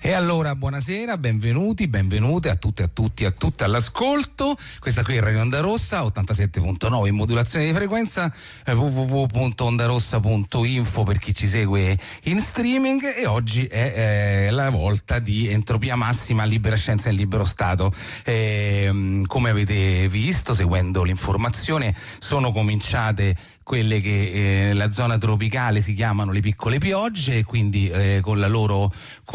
E allora buonasera, benvenuti, benvenute a tutte, a tutti, a tutte all'ascolto. Questa qui è Radio Onda Rossa 87.9 in modulazione di frequenza, www.ondarossa.info per chi ci segue in streaming. E oggi è la volta di Entropia Massima, Libera Scienza in Libero Stato. Come avete visto, seguendo l'informazione, sono cominciate quelle che nella zona tropicale si chiamano le piccole piogge, quindi con il loro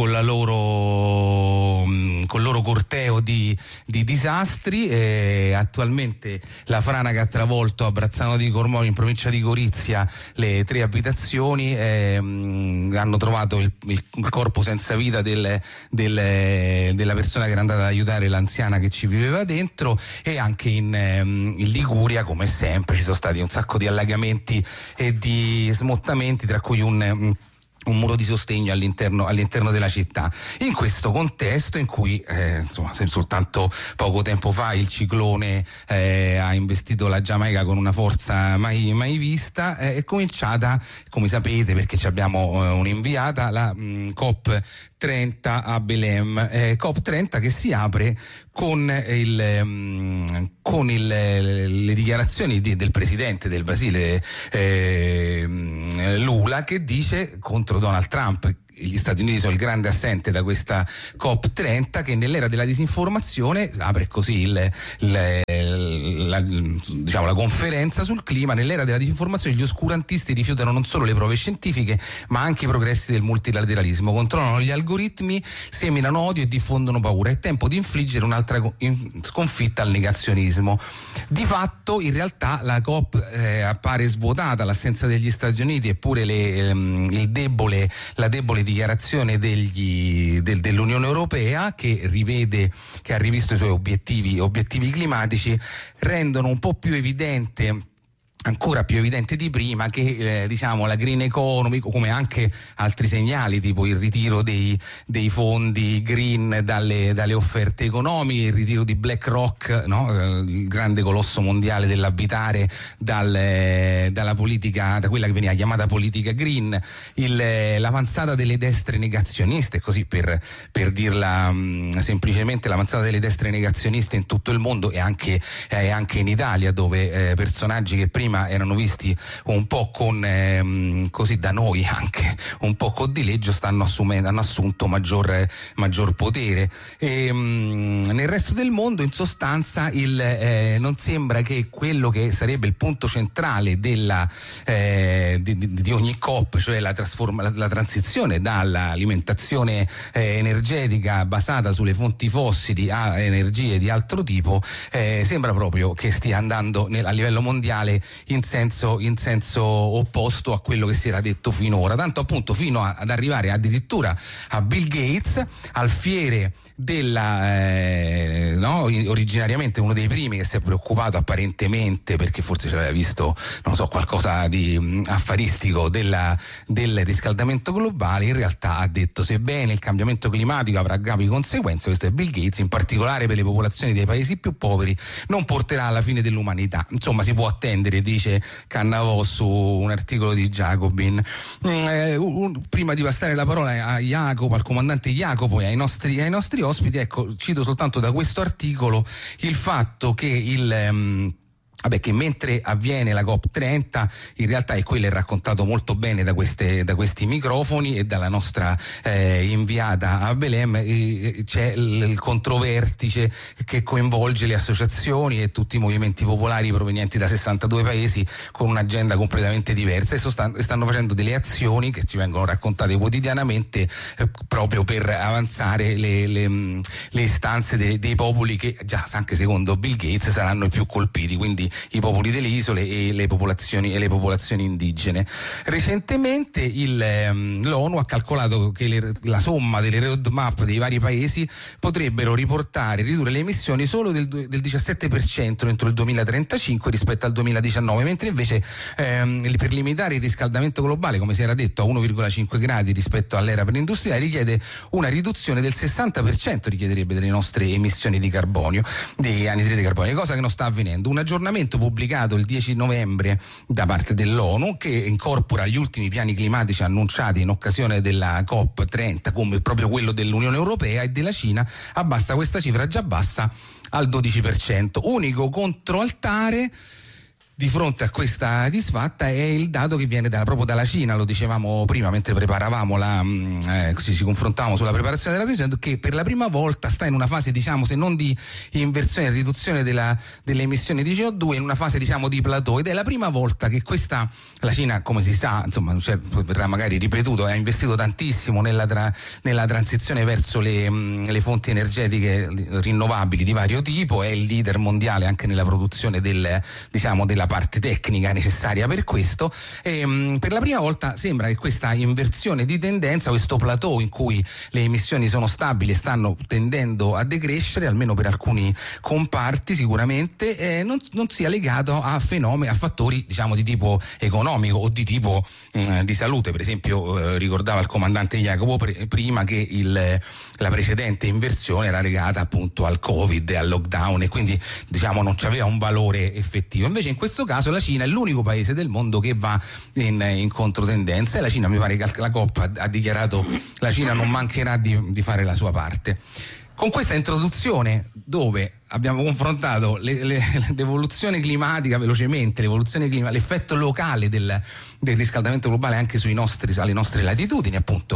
corteo di disastri. Attualmente la frana che ha travolto a Brazzano di Cormoli, in provincia di Gorizia, le 3 abitazioni, hanno trovato il corpo senza vita della persona che era andata ad aiutare l'anziana che ci viveva dentro. E anche in Liguria, come sempre, ci sono stati un sacco di allagamenti e di smottamenti, tra cui un muro di sostegno all'interno della città. In questo contesto in cui soltanto poco tempo fa il ciclone ha investito la Giamaica con una forza mai vista, è cominciata, come sapete perché ci abbiamo un'inviata, la COP30 a Belém, COP30 che si apre con le dichiarazioni del presidente del Brasile Lula, che dice contro Donald Trump: gli Stati Uniti sono il grande assente da questa COP30, che nell'era della disinformazione apre così la conferenza sul clima. Nell'era della disinformazione gli oscurantisti rifiutano non solo le prove scientifiche ma anche i progressi del multilateralismo, controllano gli algoritmi, seminano odio e diffondono paura. È tempo di infliggere un'altra sconfitta al negazionismo. Di fatto, in realtà, la COP appare svuotata, l'assenza degli Stati Uniti, eppure la debole dichiarazione dell'Unione Europea, che ha rivisto i suoi obiettivi climatici, rendono un po' più evidente, ancora più evidente di prima, che la green economy, come anche altri segnali tipo il ritiro dei fondi green dalle offerte economiche, il ritiro di BlackRock, il grande colosso mondiale dell'abitare, dalla politica, da quella che veniva chiamata politica green, l'avanzata delle destre negazioniste, così per dirla semplicemente, l'avanzata delle destre negazioniste in tutto il mondo e anche in Italia, dove personaggi che prima erano visti un po' così da noi anche un po' con dileggio hanno assunto maggior potere. Nel resto del mondo, in sostanza, non sembra che quello che sarebbe il punto centrale di ogni COP, cioè la transizione dall'alimentazione energetica basata sulle fonti fossili a energie di altro tipo, sembra proprio che stia andando a livello mondiale in senso opposto a quello che si era detto finora, tanto appunto fino ad arrivare addirittura a Bill Gates al fiere originariamente uno dei primi che si è preoccupato, apparentemente perché forse ci aveva visto qualcosa di affaristico del riscaldamento globale. In realtà ha detto: sebbene il cambiamento climatico avrà gravi conseguenze, questo è Bill Gates, in particolare per le popolazioni dei paesi più poveri, non porterà alla fine dell'umanità. Insomma, si può attendere, dice Cannavò su un articolo di Jacobin. Prima di passare la parola a Jacopo, al comandante Jacopo, e ai nostri ospiti, ecco, cito soltanto da questo articolo il fatto che che mentre avviene la COP30, in realtà, e quello è raccontato molto bene da questi microfoni e dalla nostra inviata a Belém, c'è il controvertice che coinvolge le associazioni e tutti i movimenti popolari provenienti da 62 paesi con un'agenda completamente diversa, e stanno facendo delle azioni che ci vengono raccontate quotidianamente proprio per avanzare le istanze dei popoli che già, anche secondo Bill Gates, saranno i più colpiti, quindi i popoli delle isole e le popolazioni indigene. Recentemente l'ONU ha calcolato che la somma delle roadmap dei vari paesi potrebbero ridurre le emissioni solo del 17% entro il 2035 rispetto al 2019, mentre invece per limitare il riscaldamento globale, come si era detto, a 1,5 gradi rispetto all'era preindustriale, richiede una riduzione del 60%, richiederebbe, delle nostre emissioni di carbonio, di anidride carbonica, cosa che non sta avvenendo. Un aggiornamento documento pubblicato il 10 novembre da parte dell'ONU, che incorpora gli ultimi piani climatici annunciati in occasione della COP30, come proprio quello dell'Unione Europea e della Cina, abbassa questa cifra già bassa al 12%. Unico controaltare di fronte a questa disfatta è il dato che viene proprio dalla Cina, lo dicevamo prima mentre preparavamo ci confrontavamo sulla preparazione della sessione, che per la prima volta sta in una fase, diciamo, se non di inversione e riduzione delle emissioni di CO2, in una fase, diciamo, di plateau, ed è la prima volta che la Cina, come si sa, insomma, verrà magari ripetuto, ha investito tantissimo nella transizione verso le fonti energetiche rinnovabili di vario tipo, è il leader mondiale anche nella produzione della parte tecnica necessaria per questo, e per la prima volta sembra che questa inversione di tendenza, questo plateau in cui le emissioni sono stabili e stanno tendendo a decrescere, almeno per alcuni comparti sicuramente, non sia legato a fattori, diciamo, di tipo economico o di tipo di salute. Per esempio ricordava il comandante Jacopo prima che la precedente inversione era legata appunto al Covid e al lockdown, e quindi, diciamo, non c'aveva un valore effettivo. Invece in questo caso la Cina è l'unico paese del mondo che va in controtendenza, e la Cina, mi pare che la COP ha dichiarato, la Cina non mancherà di fare la sua parte. Con questa introduzione, dove abbiamo confrontato l'evoluzione climatica velocemente, l'effetto locale del riscaldamento globale anche alle nostre latitudini, appunto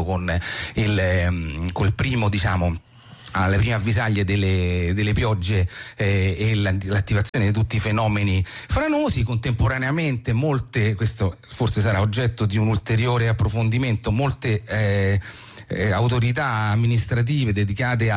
col primo, diciamo, alle prime avvisaglie delle piogge e l'attivazione di tutti i fenomeni franosi, contemporaneamente questo forse sarà oggetto di un ulteriore approfondimento, molte autorità amministrative delegate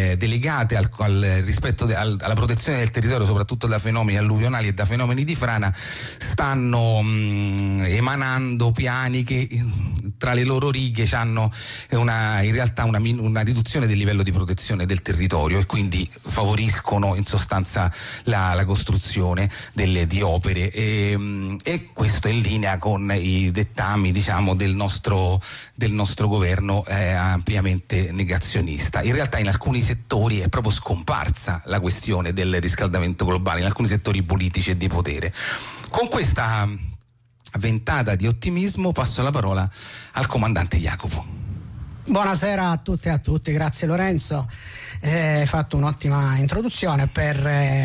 al rispetto alla protezione del territorio, soprattutto da fenomeni alluvionali e da fenomeni di frana, stanno emanando piani che tra le loro righe hanno in realtà una riduzione del livello di protezione del territorio, e quindi favoriscono in sostanza la costruzione di opere, e questo è in linea con i dettami, diciamo, del nostro governo ampiamente negazionista. In realtà in alcuni settori è proprio scomparsa la questione del riscaldamento globale, in alcuni settori politici e di potere. Con questa ventata di ottimismo passo la parola al comandante Jacopo. Buonasera a tutti e a tutti, grazie Lorenzo. Hai fatto un'ottima introduzione per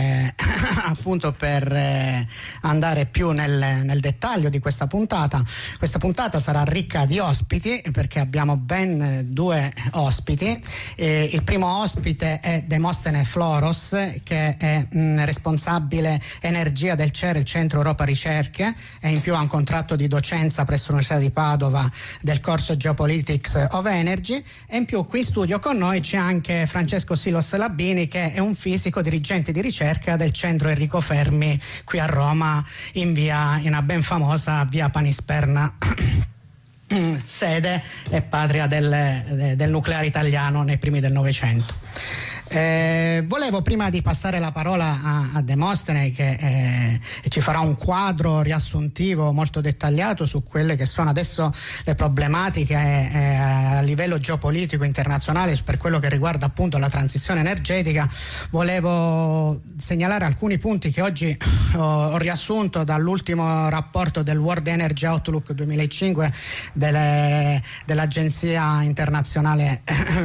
andare più nel dettaglio di questa puntata. Questa puntata sarà ricca di ospiti, perché abbiamo ben 2 ospiti. Il primo ospite è Demostene Floros, che è responsabile energia del CER, il Centro Europa Ricerche, e in più ha un contratto di docenza presso l'Università di Padova del corso Geopolitics of Energy, e in più qui in studio con noi c'è anche Francesco Silos Labini, che è un fisico dirigente di ricerca del centro Enrico Fermi qui a Roma, in una ben famosa via Panisperna, sede e patria del nucleare italiano nei primi del Novecento. Volevo, prima di passare la parola a Demostene, che ci farà un quadro riassuntivo molto dettagliato su quelle che sono adesso le problematiche a livello geopolitico internazionale per quello che riguarda appunto la transizione energetica, volevo segnalare alcuni punti che oggi ho riassunto dall'ultimo rapporto del World Energy Outlook 2005 dell'Agenzia internazionale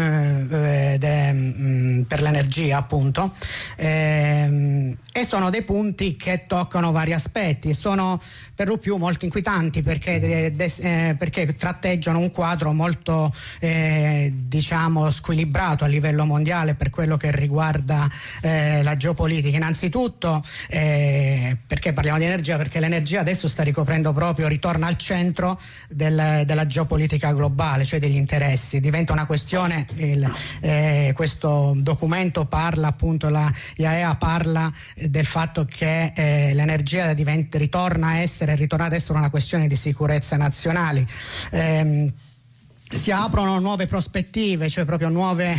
per l'energia, appunto, e sono dei punti che toccano vari aspetti, sono per lo più molto inquietanti perché tratteggiano un quadro molto diciamo squilibrato a livello mondiale per quello che riguarda la geopolitica. Innanzitutto perché parliamo di energia? Perché l'energia adesso ritorna al centro della geopolitica globale, cioè degli interessi, diventa una questione. Questo documento parla, appunto, l'IAEA parla del fatto che l'energia ritorna ad essere una questione di sicurezza nazionali. si aprono nuove prospettive, cioè proprio nuove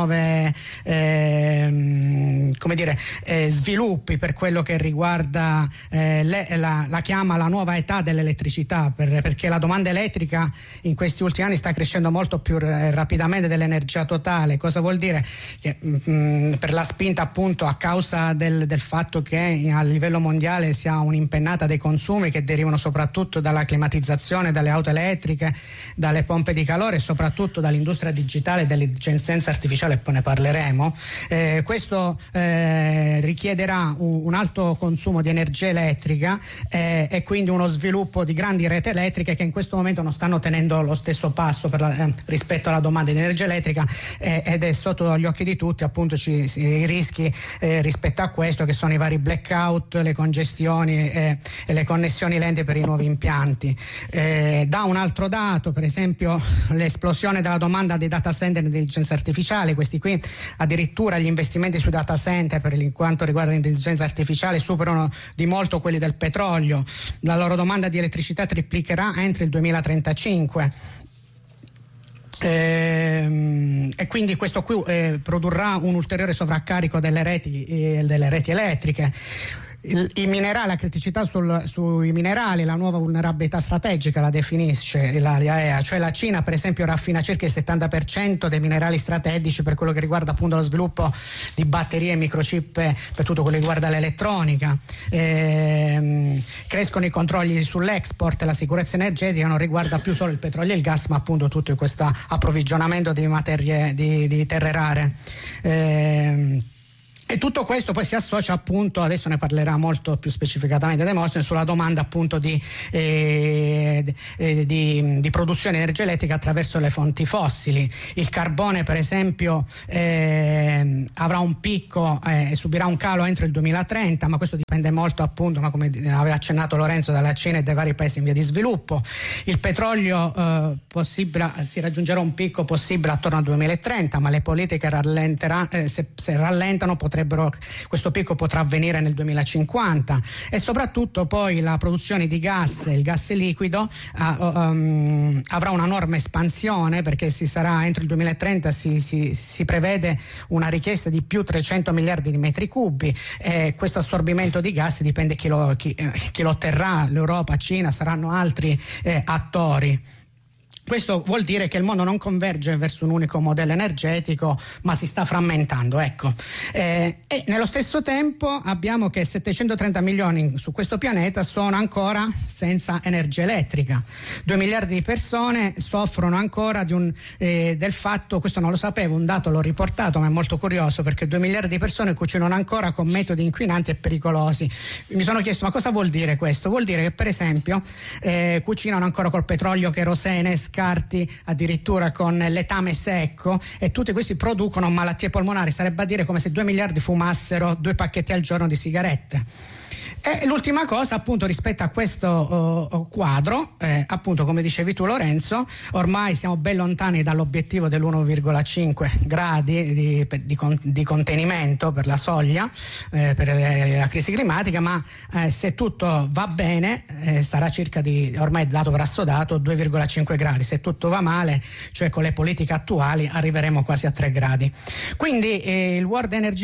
sviluppi per quello che riguarda la chiama la nuova età dell'elettricità, perché la domanda elettrica in questi ultimi anni sta crescendo molto più rapidamente dell'energia totale. Cosa vuol dire? Che per la spinta, appunto, a causa del fatto che a livello mondiale si ha un'impennata dei consumi che derivano soprattutto dalla climatizzazione, dalle auto elettriche, dalle pompe di calore e soprattutto dall'industria digitale e dall'intelligenza artificiale, poi ne parleremo. Questo richiederà un alto consumo di energia elettrica e quindi uno sviluppo di grandi reti elettriche che in questo momento non stanno tenendo lo stesso passo rispetto alla domanda di energia elettrica, ed è sotto gli occhi di tutti, appunto, i rischi rispetto a questo, che sono i vari blackout, le congestioni e le connessioni lente per i nuovi impianti. Da un altro dato, per esempio, l'esplosione della domanda dei data center e dell'intelligenza artificiale. Questi qui, addirittura gli investimenti sui data center per quanto riguarda l'intelligenza artificiale superano di molto quelli del petrolio. La loro domanda di elettricità triplicherà entro il 2035. E quindi questo qui produrrà un ulteriore sovraccarico delle reti elettriche. I minerali, la criticità sui minerali, la nuova vulnerabilità strategica la definisce l'AEA, cioè la Cina per esempio raffina circa il 70% dei minerali strategici per quello che riguarda appunto lo sviluppo di batterie e microchip per tutto quello che riguarda l'elettronica. Crescono i controlli sull'export, la sicurezza energetica non riguarda più solo il petrolio e il gas, ma appunto tutto questo approvvigionamento di materie di terre rare. E tutto questo poi si associa, appunto, adesso ne parlerà molto più specificatamente Demostene, sulla domanda appunto di produzione di energia elettrica attraverso le fonti fossili. Il carbone per esempio avrà un picco e subirà un calo entro il 2030, ma questo dipende molto, appunto, ma come aveva accennato Lorenzo, dalla Cina e dai vari paesi in via di sviluppo. Il petrolio si raggiungerà un picco possibile attorno al 2030, ma le politiche se rallentano questo picco potrà avvenire nel 2050. E soprattutto poi la produzione di gas, il gas liquido avrà una enorme espansione, perché entro il 2030 si prevede una richiesta di più 300 miliardi di metri cubi. Questo assorbimento di gas dipende chi lo otterrà, l'Europa, Cina, saranno altri attori. Questo vuol dire che il mondo non converge verso un unico modello energetico, ma si sta frammentando, ecco. E nello stesso tempo abbiamo che 730 milioni su questo pianeta sono ancora senza energia elettrica. 2 miliardi di persone soffrono ancora del fatto, questo non lo sapevo, un dato l'ho riportato, ma è molto curioso, perché 2 miliardi di persone cucinano ancora con metodi inquinanti e pericolosi. Mi sono chiesto, ma cosa vuol dire questo? Vuol dire che per esempio cucinano ancora col petrolio, kerosene, scarti, addirittura con letame secco, e tutti questi producono malattie polmonari. Sarebbe a dire come se 2 miliardi fumassero 2 pacchetti al giorno di sigarette. E l'ultima cosa, appunto, rispetto a questo quadro, appunto, come dicevi tu Lorenzo, ormai siamo ben lontani dall'obiettivo dell'1,5 gradi di contenimento per la soglia, per la crisi climatica, ma se tutto va bene sarà circa ormai dato per assodato 2,5 gradi. Se tutto va male, cioè con le politiche attuali, arriveremo quasi a 3 gradi. Quindi il World Energy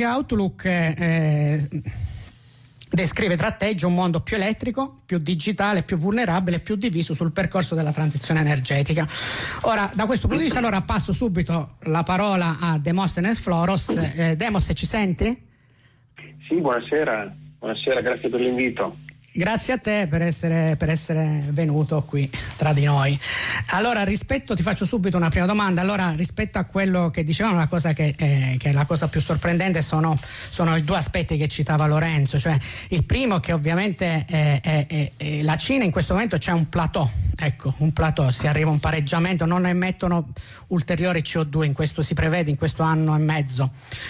Outlook tratteggia un mondo più elettrico, più digitale, più vulnerabile, più diviso sul percorso della transizione energetica. Ora, da questo punto di vista, allora passo subito la parola a Demostenes Floros. Demos, ci senti? Sì, buonasera, grazie per l'invito. Grazie a te per essere venuto qui tra di noi. Allora, ti faccio subito una prima domanda. Allora, rispetto a quello che dicevamo, la cosa che è la cosa più sorprendente sono i 2 aspetti che citava Lorenzo. Cioè, il primo, che ovviamente la Cina in questo momento c'è un plateau, si arriva a un pareggiamento, non emettono ulteriori CO2 si prevede in questo anno e mezzo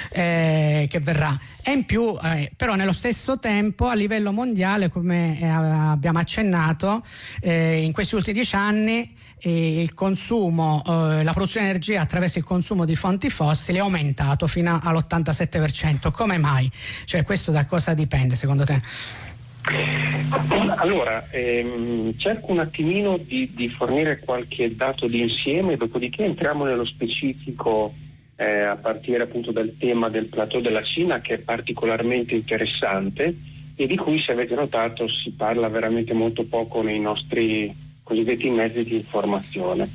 che verrà. E in più, però nello stesso tempo, a livello mondiale, come abbiamo accennato, in questi ultimi 10 anni il consumo, la produzione di energia attraverso il consumo di fonti fossili è aumentato fino all'87%. Come mai? Cioè, questo da cosa dipende secondo te? Allora, cerco un attimino di fornire qualche dato di insieme, dopodiché entriamo nello specifico a partire appunto dal tema del plateau della Cina, che è particolarmente interessante e di cui, se avete notato, si parla veramente molto poco nei nostri cosiddetti mezzi di informazione.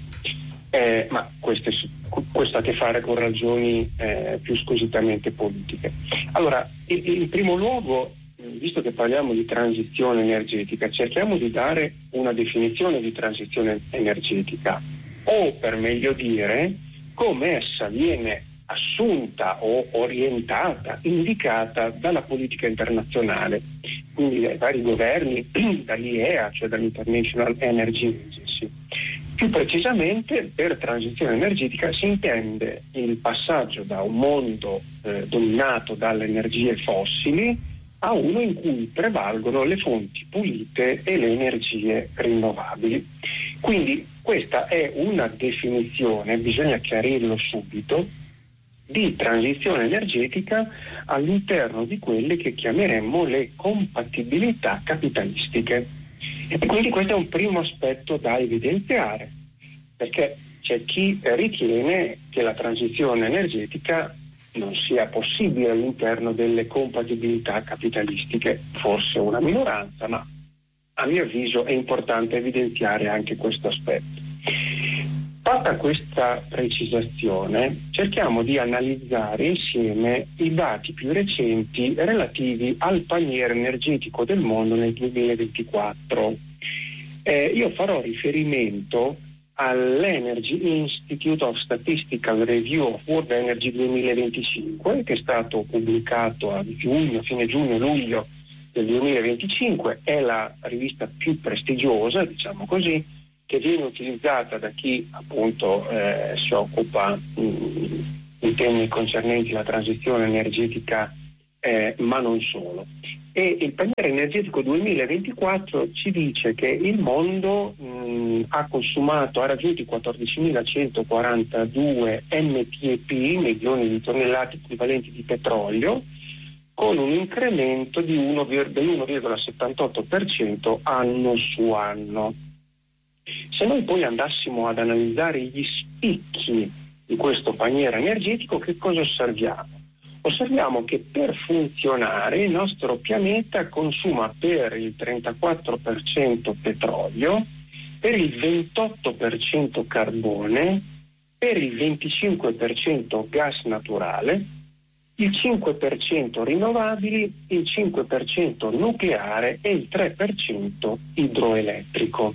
Ma questo ha a che fare con ragioni più squisitamente politiche. Allora, in primo luogo, visto che parliamo di transizione energetica, cerchiamo di dare una definizione di transizione energetica, o per meglio dire come essa viene assunta o orientata, indicata dalla politica internazionale, quindi dai vari governi, dall'IEA, cioè dall'International Energy Agency. Più precisamente, per transizione energetica si intende il passaggio da un mondo dominato dalle energie fossili a uno in cui prevalgono le fonti pulite e le energie rinnovabili. Quindi questa è una definizione, bisogna chiarirlo subito, di transizione energetica all'interno di quelle che chiameremmo le compatibilità capitalistiche. E quindi questo è un primo aspetto da evidenziare, perché c'è chi ritiene che la transizione energetica non sia possibile all'interno delle compatibilità capitalistiche, forse una minoranza, ma a mio avviso è importante evidenziare anche questo aspetto. Fatta questa precisazione, cerchiamo di analizzare insieme i dati più recenti relativi al paniere energetico del mondo nel 2024. Io farò riferimento all'Energy Institute of Statistical Review of World Energy 2025, che è stato pubblicato a fine giugno-luglio del 2025, è la rivista più prestigiosa, diciamo così, che viene utilizzata da chi appunto si occupa di temi concernenti la transizione energetica, ma non solo. E il paniere energetico 2024 ci dice che il mondo ha raggiunto i 14.142 MTEP, milioni di tonnellate equivalenti di petrolio, con un incremento dell'1,78% anno su anno. Se noi poi andassimo ad analizzare gli spicchi di questo paniere energetico, che cosa osserviamo? Osserviamo che per funzionare il nostro pianeta consuma per il 34% petrolio, per il 28% carbone, per il 25% gas naturale, il 5% rinnovabili, il 5% nucleare e il 3% idroelettrico.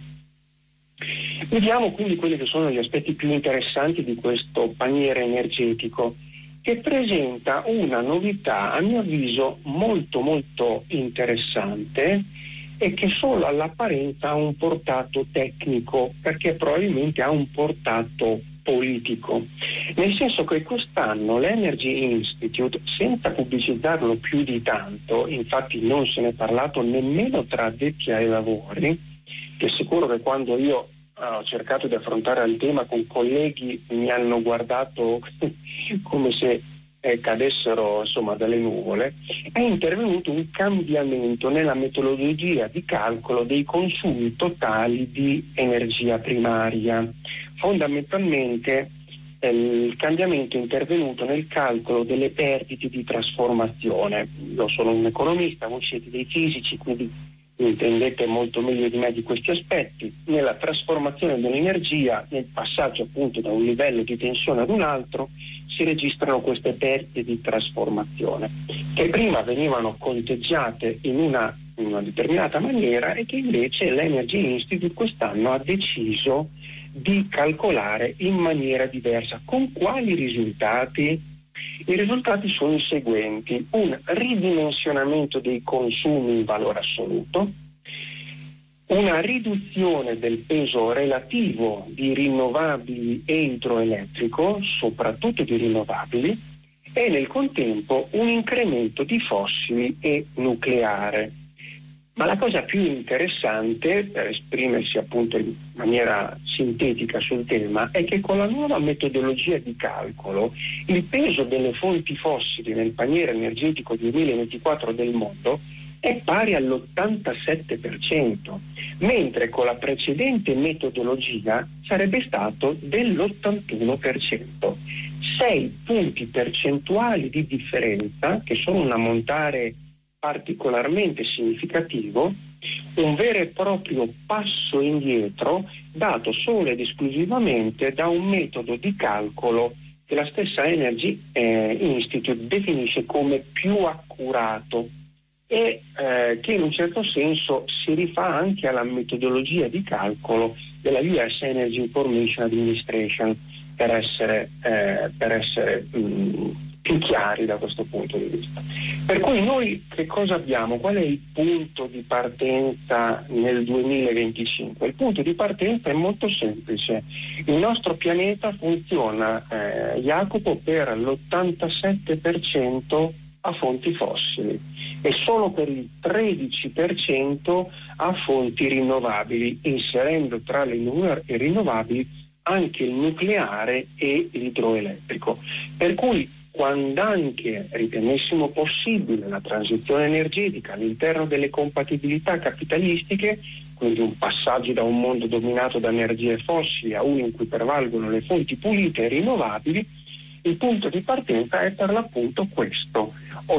Vediamo quindi quelli che sono gli aspetti più interessanti di questo paniere energetico, che presenta una novità, a mio avviso, molto molto interessante e che solo all'apparenza ha un portato tecnico, perché probabilmente ha un portato politico. Nel senso che quest'anno l'Energy Institute, senza pubblicizzarlo più di tanto, infatti non se ne è parlato nemmeno tra addetti ai lavori, che sicuro che quando io ho cercato di affrontare il tema con colleghi mi hanno guardato come se cadessero dalle nuvole, è intervenuto un cambiamento nella metodologia di calcolo dei consumi totali di energia primaria. Fondamentalmente il cambiamento è intervenuto nel calcolo delle perdite di trasformazione. Io sono un economista, voi siete dei fisici, quindi intendete molto meglio di me di questi aspetti. Nella trasformazione dell'energia, nel passaggio appunto da un livello di tensione ad un altro, si registrano queste perdite di trasformazione che prima venivano conteggiate in una determinata maniera e che invece l'Energy Institute quest'anno ha deciso di calcolare in maniera diversa. Con quali risultati? I risultati sono i seguenti: un ridimensionamento dei consumi in valore assoluto, una riduzione del peso relativo di rinnovabili e idroelettrico, soprattutto di rinnovabili, e nel contempo un incremento di fossili e nucleare. Ma la cosa più interessante, per esprimersi appunto in maniera sintetica sul tema, è che con la nuova metodologia di calcolo il peso delle fonti fossili nel paniere energetico 2024 del mondo è pari all'87%, mentre con la precedente metodologia sarebbe stato dell'81%. 6 punti percentuali di differenza, che sono un ammontare particolarmente significativo, un vero e proprio passo indietro dato solo ed esclusivamente da un metodo di calcolo che la stessa Energy Institute definisce come più accurato e che in un certo senso si rifà anche alla metodologia di calcolo della US Energy Information Administration, per essere più chiari da questo punto di vista. Per cui noi che cosa abbiamo? Qual è il punto di partenza nel 2025? Il punto di partenza è molto semplice. Il nostro pianeta funziona, Jacopo, per l'87% a fonti fossili e solo per il 13% a fonti rinnovabili, inserendo tra le rinnovabili anche il nucleare e l'idroelettrico. Per cui quando anche ritenessimo possibile la transizione energetica all'interno delle compatibilità capitalistiche, quindi un passaggio da un mondo dominato da energie fossili a uno in cui prevalgono le fonti pulite e rinnovabili, il punto di partenza è per l'appunto questo,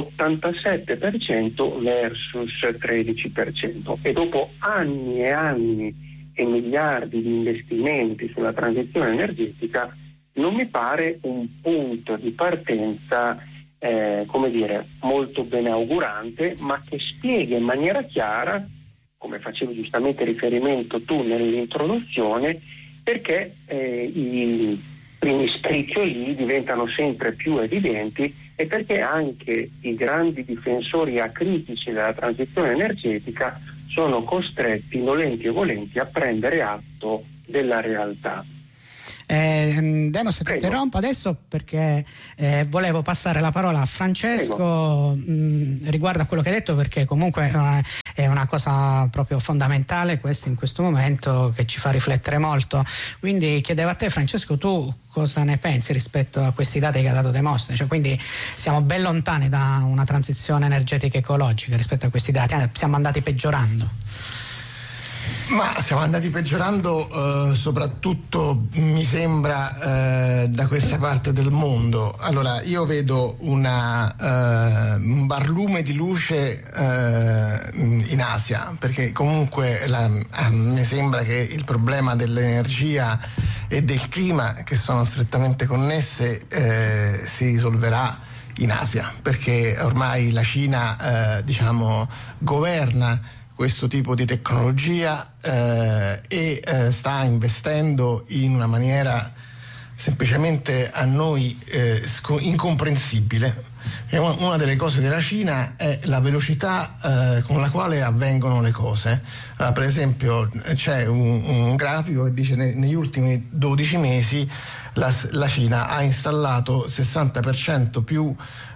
87% versus 13%. E dopo anni e anni e miliardi di investimenti sulla transizione energetica, non mi pare un punto di partenza molto benaugurante, ma che spiega in maniera chiara, come facevi giustamente riferimento tu nell'introduzione, perché i primi spriccioli diventano sempre più evidenti e perché anche i grandi difensori acritici della transizione energetica sono costretti, volenti o volenti, a prendere atto della realtà. Demos, ti interrompo adesso perché volevo passare la parola a Francesco riguardo a quello che hai detto, perché comunque è una cosa proprio fondamentale in questo momento, che ci fa riflettere molto. Quindi chiedevo a te, Francesco, tu cosa ne pensi rispetto a questi dati che ha dato Demostene? Cioè, quindi siamo ben lontani da una transizione energetica ecologica rispetto a questi dati, siamo andati peggiorando. Ma siamo andati peggiorando soprattutto, mi sembra, da questa parte del mondo. Allora, io vedo un barlume di luce in Asia, perché comunque mi sembra che il problema dell'energia e del clima, che sono strettamente connesse, si risolverà in Asia, perché ormai la Cina governa questo tipo di tecnologia e sta investendo in una maniera semplicemente a noi incomprensibile. E una delle cose della Cina è la velocità con la quale avvengono le cose. Allora, per esempio, c'è un grafico che dice negli ultimi 12 mesi la Cina ha installato 60% più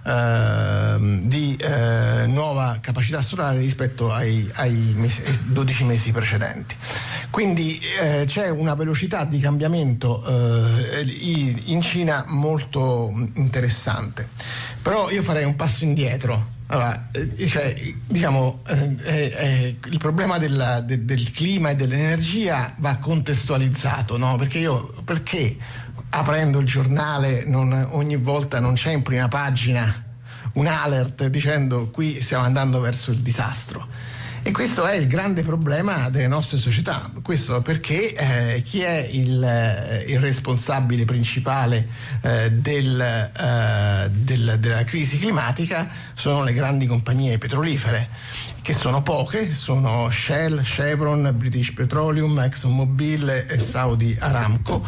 di nuova capacità solare rispetto ai 12 mesi precedenti. Quindi c'è una velocità di cambiamento in Cina molto interessante. Però io farei un passo indietro. Allora, il problema del clima e dell'energia va contestualizzato, no? Perché aprendo il giornale ogni volta non c'è in prima pagina un alert dicendo qui stiamo andando verso il disastro? E questo è il grande problema delle nostre società. Questo perché chi è il responsabile principale della crisi climatica sono le grandi compagnie petrolifere, che sono poche, sono Shell, Chevron, British Petroleum, ExxonMobil e Saudi Aramco,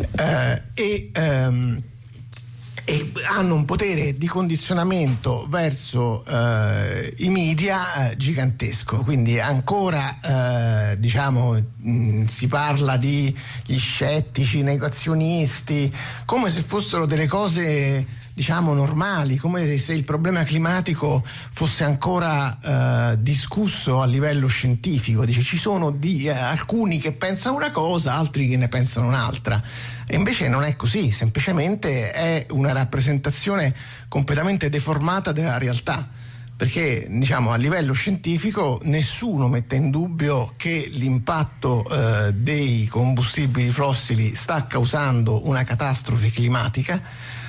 e hanno un potere di condizionamento verso i media gigantesco. Quindi ancora si parla di gli scettici, negazionisti, come se fossero delle cose normali, come se il problema climatico fosse ancora discusso a livello scientifico. Dice, ci sono alcuni che pensano una cosa, altri che ne pensano un'altra. E invece non è così, semplicemente è una rappresentazione completamente deformata della realtà. perché diciamo a livello scientifico nessuno mette in dubbio che l'impatto dei combustibili fossili sta causando una catastrofe climatica,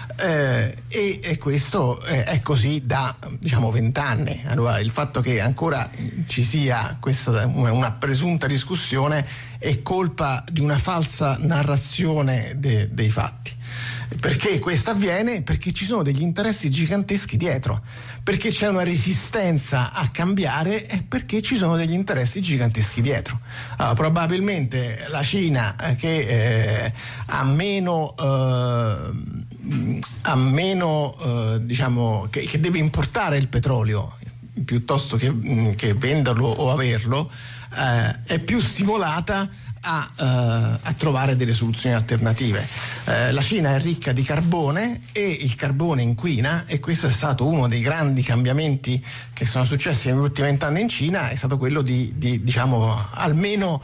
e questo è così da 20 anni. Allora, il fatto che ancora ci sia questa una presunta discussione è colpa di una falsa narrazione dei fatti. Perché questo avviene? Perché ci sono degli interessi giganteschi dietro, perché c'è una resistenza a cambiare e perché ci sono degli interessi giganteschi dietro. Allora, probabilmente la Cina che ha meno che deve importare il petrolio piuttosto che venderlo o averlo, è più stimolata a trovare delle soluzioni alternative. La Cina è ricca di carbone e il carbone inquina, e questo è stato uno dei grandi cambiamenti che sono successi negli ultimi 20 anni in Cina, è stato quello di almeno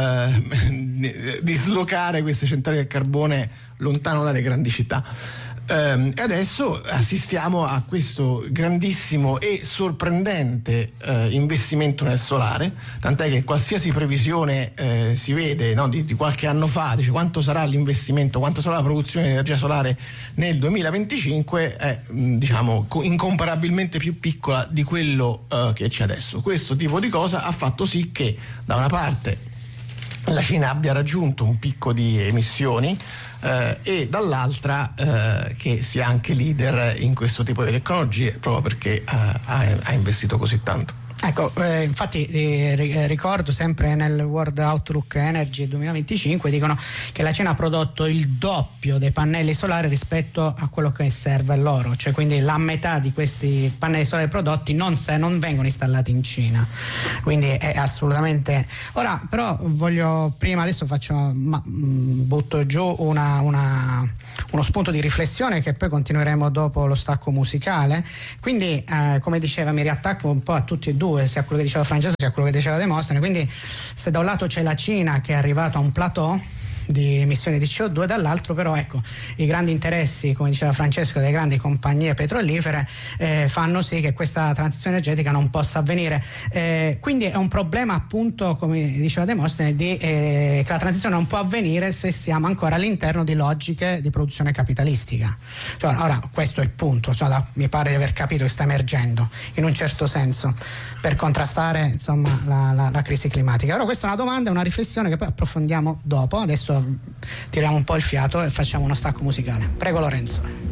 dislocare queste centrali del carbone lontano dalle grandi città. E adesso assistiamo a questo grandissimo e sorprendente investimento nel solare, tant'è che qualsiasi previsione si vede, no, di qualche anno fa, dice quanto sarà l'investimento, quanto sarà la produzione di energia solare nel 2025, è incomparabilmente più piccola di quello che c'è adesso. Questo tipo di cosa ha fatto sì che da una parte la Cina abbia raggiunto un picco di emissioni, e dall'altra che sia anche leader in questo tipo di tecnologie, proprio perché ha investito così tanto. Ecco, infatti ricordo sempre nel World Outlook Energy 2025 dicono che la Cina ha prodotto il doppio dei pannelli solari rispetto a quello che serve loro, cioè quindi la metà di questi pannelli solari prodotti non vengono installati in Cina, quindi è assolutamente. Ora però adesso butto giù uno spunto di riflessione che poi continueremo dopo lo stacco musicale, quindi come diceva mi riattacco un po' a tutti e due, sia quello che diceva Francesco sia quello che diceva Demostene. Quindi se da un lato c'è la Cina che è arrivata a un plateau di emissioni di CO2, dall'altro però i grandi interessi, come diceva Francesco, delle grandi compagnie petrolifere fanno sì che questa transizione energetica non possa avvenire, quindi è un problema, appunto, come diceva Demostene, che la transizione non può avvenire se stiamo ancora all'interno di logiche di produzione capitalistica. Cioè, ora questo è il punto, mi pare di aver capito che sta emergendo in un certo senso per contrastare la crisi climatica. Ora questa è una domanda, una riflessione che poi approfondiamo dopo. Adesso tiriamo un po' il fiato e facciamo uno stacco musicale. Prego Lorenzo.